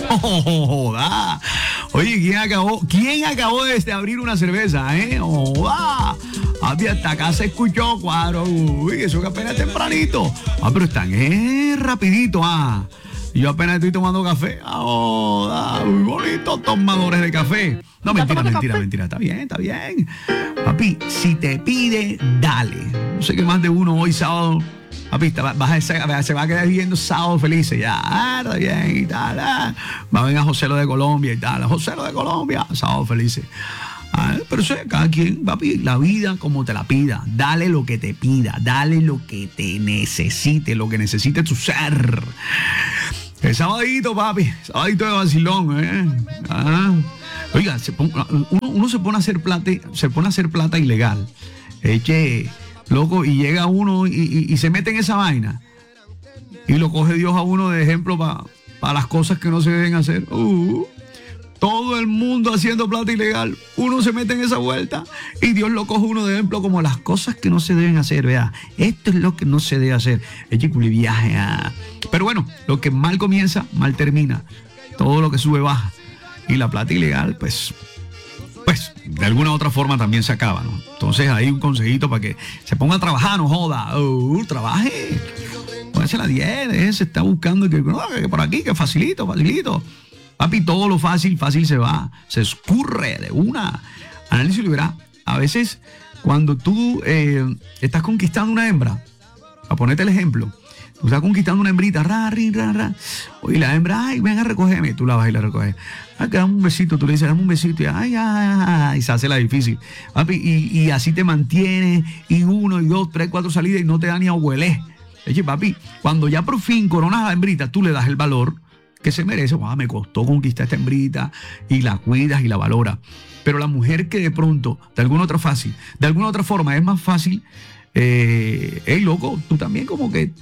Joda. Oye, ¿quién acabó de abrir una cerveza, Joda. Papi, hasta acá se escuchó cuadro. Uy, eso que apenas es tempranito. Pero están rapidito, Yo apenas estoy tomando café. Joda, muy bonitos tomadores de café. No, mentira. Está bien. Papi, si te pide, dale. No sé qué más de uno hoy sábado. Papi, se va a quedar viendo sábado felices. Ya, está bien y tal. Va a venir a José lo de Colombia y tal. José lo de Colombia, sábado felices. Pero eso es cada quien, papi, la vida como te la pida. Dale lo que te pida, dale lo que te necesite, lo que necesite tu ser. El sabadito, papi, sabadito de vacilón, Oiga, uno se pone a hacer plata ilegal. Loco, y llega uno y se mete en esa vaina. Y lo coge Dios a uno de ejemplo para las cosas que no se deben hacer. Todo el mundo haciendo plata ilegal. Uno se mete en esa vuelta y Dios lo coge uno de ejemplo como las cosas que no se deben hacer. Vea, esto es lo que no se debe hacer. Viaje. Pero bueno, lo que mal comienza, mal termina. Todo lo que sube, baja. Y la plata ilegal, pues de alguna u otra forma también se acaba, ¿no? Entonces hay un consejito para que se ponga a trabajar, no joda. Trabaje. Póngase la 10, se está buscando que por aquí, que facilito. Papi, todo lo fácil se va, se escurre de una. Análisis y verá. A veces, cuando tú estás conquistando una hembra, a ponerte el ejemplo, tú estás conquistando una hembrita, y la hembra, ay, ven a recogerme, tú la vas y la recoges. Que dame un besito, tú le dices, dame un besito, y se hace la difícil. Papi, y así te mantiene, y 1, y 2, 3, 4 salidas, y no te da ni a huelé. Papi, cuando ya por fin coronas a la hembrita, tú le das el valor que se merece. Me costó conquistar esta hembrita, y la cuidas y la valoras. Pero la mujer que de pronto, de alguna otra forma es más fácil, loco, tú también como que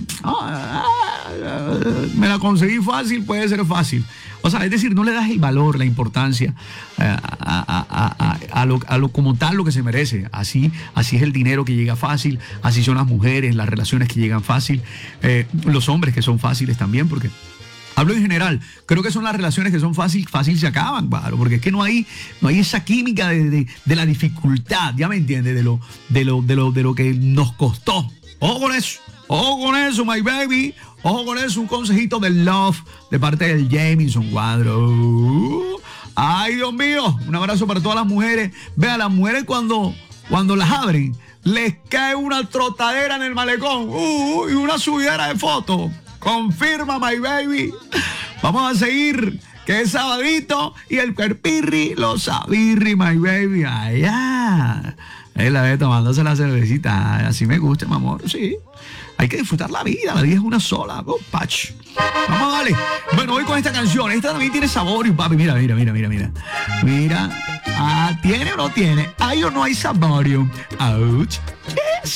me la conseguí fácil, puede ser fácil. O sea, es decir, no le das el valor, la importancia a lo como tal lo que se merece. Así es el dinero que llega fácil, así son las mujeres, las relaciones que llegan fácil, los hombres que son fáciles también, porque hablo en general, creo que son las relaciones que son fácil se acaban, claro, porque es que no hay esa química de la dificultad, ya me entiendes, de lo que nos costó. Ojo con eso, my baby. Ojo con eso, un consejito del love de parte del Jamison Cuadro. Ay, Dios mío, un abrazo para todas las mujeres. Vean, las mujeres cuando las abren, les cae una trotadera en el malecón y una subidera de fotos. Confirma, my baby. Vamos a seguir, que es sabadito y el cuerpirri, los sabirri, my baby. Allá. La ve tomándose la cervecita. Así me gusta, mi amor, sí. Hay que disfrutar la vida es una sola. Patch. Vamos a darle. Bueno, voy con esta canción. Esta también tiene sabor, papi. Mira. Mira. ¿Tiene o no tiene? ¿Hay o no hay sabor? Ouch.